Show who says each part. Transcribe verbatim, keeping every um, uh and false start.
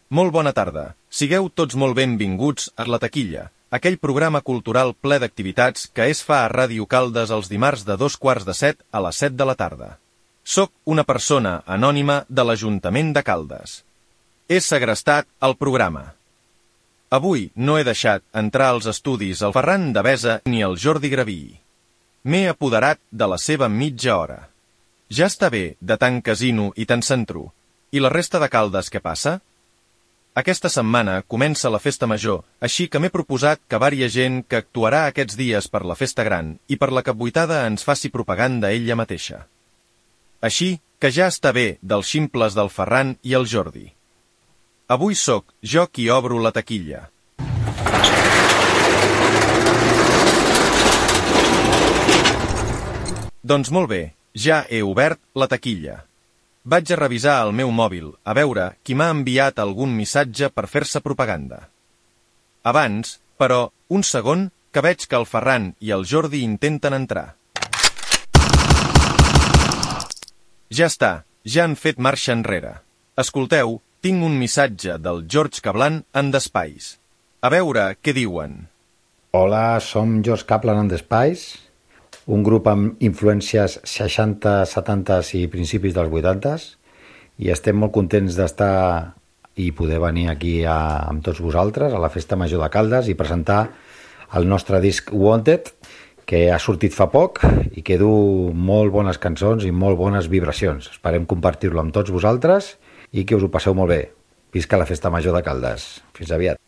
Speaker 1: Molt bona tarda. Sigueu tots molt benvinguts a La Taquilla, aquell programa cultural ple d'activitats que es fa a Ràdio Caldes els dimarts de dos quarts de set a les set de la tarda. Soc una persona anònima de l'Ajuntament de Caldes. He segrestat el programa. Avui no he deixat entrar als estudis el Ferran Devesa ni el Jordi Graví. M'he apoderat de la seva mitja hora. Ja està bé de tant casino i tant centru. I la resta de Caldes què passa? Aquesta setmana comença la festa major, així que m'he proposat que varia gent que actuarà aquests dies per la festa gran i per la capbuitada ens faci propaganda ella mateixa. Així que ja està bé dels ximples del Ferran i el Jordi. Avui sóc jo qui obro la taquilla. Doncs molt bé, ja he obert la taquilla. Vaig a revisar el meu mòbil, a veure qui m'ha enviat algun missatge per fer-se propaganda. Abans, però, un segon, que veig que el Ferran i el Jordi intenten entrar. Ja està, ja han fet marxa enrere. Escolteu, tinc un missatge del George Kaplan en The Spice. A veure què diuen.
Speaker 2: Hola, som George Kaplan en The Spice, un grup amb influències seixanta, setanta i principis dels vuitanta, i estem molt contents d'estar i poder venir aquí a, amb tots vosaltres a la Festa Major de Caldes i presentar el nostre disc Wanted, que ha sortit fa poc i que du molt bones cançons i molt bones vibracions. Esperem compartir-lo amb tots vosaltres i que us ho passeu molt bé. Visca la Festa Major de Caldes. Fins aviat.